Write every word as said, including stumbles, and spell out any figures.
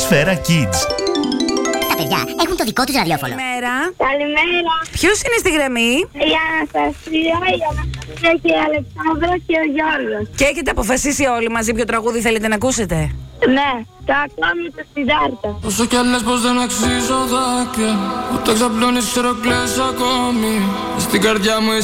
Σφαίρα Kids. Τα παιδιά έχουν το δικό τους ραδιόφωνο. Καλημέρα. Καλημέρα. Ποιος είναι στη γραμμή? Η Αναστασία, η Αναστασία και η Αλεξάνδρα και ο Γιώργος. Και έχετε αποφασίσει όλοι μαζί ποιο τραγούδι θέλετε να ακούσετε? Ναι, το ακόμη το Σιδάρτα. Όσο κι αν λες πως δεν αξίζω δάκρυα, ούτε ξαπλώνεις ξέρω κλαις ακόμη. Στην καρδιά μου